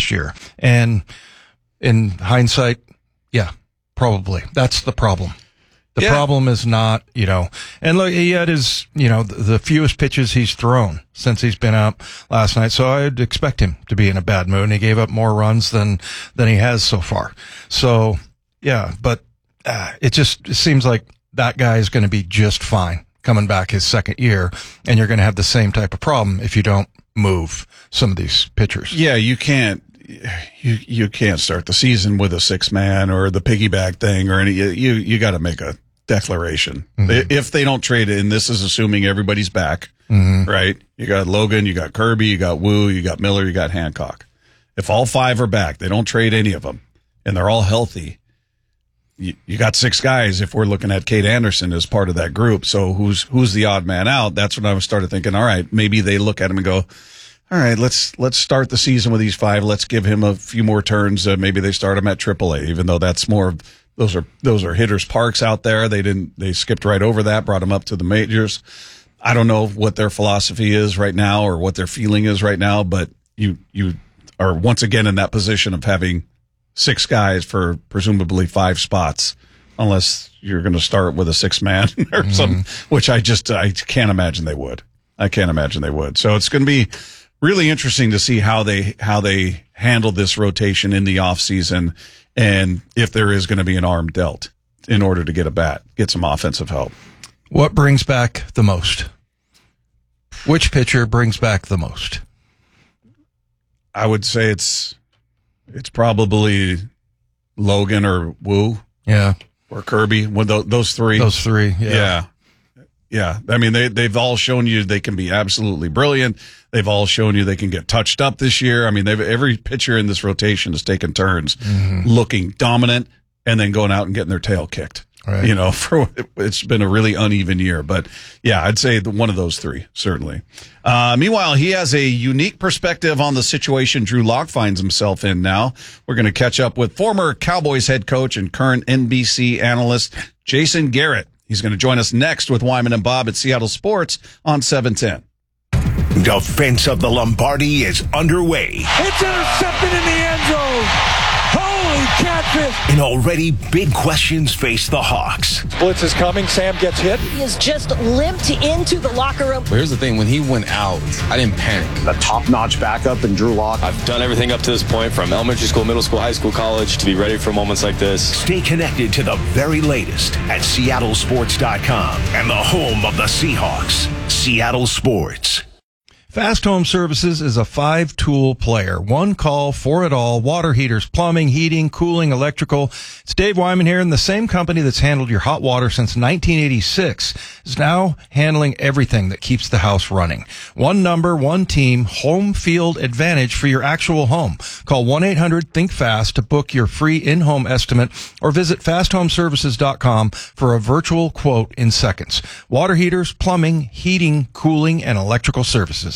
last year. And in hindsight, yeah, probably. That's the problem. The problem is not, and look, he had his, the fewest pitches he's thrown since he's been out last night. So I'd expect him to be in a bad mood, and he gave up more runs than he has so far. So, yeah, but it seems like that guy is going to be just fine coming back his second year, and you're going to have the same type of problem if you don't move some of these pitchers. Yeah, you can't start the season with a 6-man or the piggyback thing or any. You got to make a declaration. Mm-hmm. If they don't trade it, and this is assuming everybody's back, right? You got Logan, you got Kirby, you got Wu, you got Miller, you got Hancock. If all 5 are back, they don't trade any of them, and they're all healthy. You got 6 guys if we're looking at Kate Anderson as part of that group. So who's the odd man out? That's when I started thinking, all right, maybe they look at him and go, all right, let's start the season with these 5. Let's give him a few more turns. Maybe they start him at AAA, even though that's more of those are hitters' parks out there. They skipped right over that, brought him up to the majors. I don't know what their philosophy is right now or what their feeling is right now, but you are once again in that position of having 6 guys for presumably 5 spots, unless you're going to start with a 6-man or something, which I can't imagine they would. I can't imagine they would. So it's going to be really interesting to see how they handle this rotation in the off season, and if there is going to be an arm dealt in order to get some offensive help. What brings back the most? Which pitcher brings back the most? I would say it's probably Logan or Wu. Yeah. Or Kirby. Those 3. Those 3, yeah. Yeah. I mean, they've all shown you they can be absolutely brilliant. They've all shown you they can get touched up this year. I mean, every pitcher in this rotation has taken turns looking dominant and then going out and getting their tail kicked. Right. It's been a really uneven year. But, yeah, I'd say one of those 3, certainly. Meanwhile, he has a unique perspective on the situation Drew Lock finds himself in now. We're going to catch up with former Cowboys head coach and current NBC analyst Jason Garrett. He's going to join us next with Wyman and Bob at Seattle Sports on 710. Defense of the Lombardi is underway. It's intercepted in the end zone. Holy catfish! And already big questions face the Hawks. Blitz is coming. Sam gets hit. He has just limped into the locker room. But here's the thing. When he went out, I didn't panic. A top-notch backup in Drew Lock. I've done everything up to this point, from elementary school, middle school, high school, college, to be ready for moments like this. Stay connected to the very latest at SeattleSports.com and the home of the Seahawks, Seattle Sports. Fast Home Services is a 5-tool player. One call for it all. Water heaters, plumbing, heating, cooling, electrical. It's Dave Wyman here, and the same company that's handled your hot water since 1986 is now handling everything that keeps the house running. One number, one team, home field advantage for your actual home. Call 1-800-THINK-FAST to book your free in-home estimate or visit fasthomeservices.com for a virtual quote in seconds. Water heaters, plumbing, heating, cooling, and electrical services.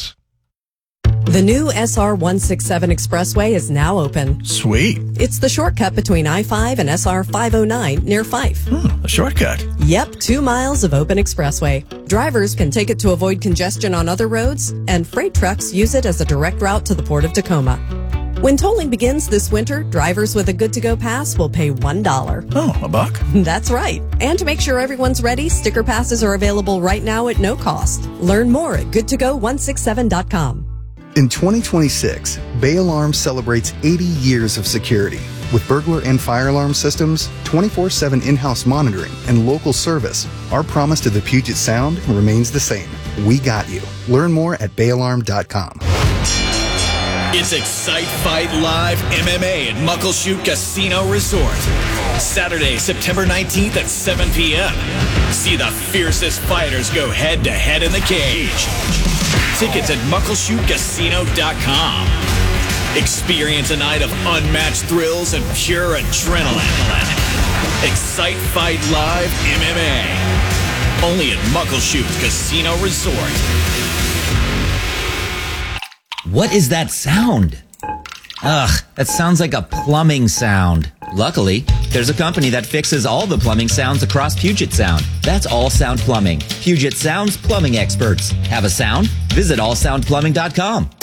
The new SR 167 Expressway is now open. Sweet. It's the shortcut between I-5 and SR 509 near Fife. A shortcut? Yep, 2 miles of open expressway. Drivers can take it to avoid congestion on other roads, and freight trucks use it as a direct route to the Port of Tacoma. When tolling begins this winter, drivers with a good-to-go pass will pay $1. Oh, $1? That's right. And to make sure everyone's ready, sticker passes are available right now at no cost. Learn more at goodtogo167.com. In 2026, Bay Alarm celebrates 80 years of security. With burglar and fire alarm systems, 24/7 in-house monitoring, and local service, our promise to the Puget Sound remains the same. We got you. Learn more at bayalarm.com. It's Excite Fight Live MMA at Muckleshoot Casino Resort. Saturday, September 19th at 7 p.m. See the fiercest fighters go head-to-head in the cage. Tickets at muckleshootcasino.com. Experience a night of unmatched thrills and pure adrenaline. Excite Fight Live MMA. Only at Muckleshoot Casino Resort. What is that sound? Ugh, that sounds like a plumbing sound. Luckily, there's a company that fixes all the plumbing sounds across Puget Sound. That's All Sound Plumbing. Puget Sound's plumbing experts. Have a sound? Visit allsoundplumbing.com.